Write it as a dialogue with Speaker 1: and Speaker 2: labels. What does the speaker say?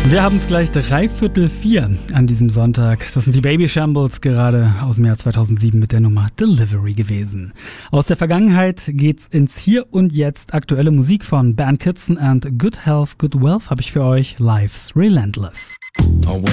Speaker 1: Wir haben es gleich 3:45 an diesem Sonntag. Das sind die Baby Shambles, gerade aus dem Jahr 2007 mit der Nummer Delivery gewesen. Aus der Vergangenheit geht's ins Hier und Jetzt. Aktuelle Musik von Bernd Kitson and Good Health, Good Wealth habe ich für euch. Life's Relentless.
Speaker 2: Oh,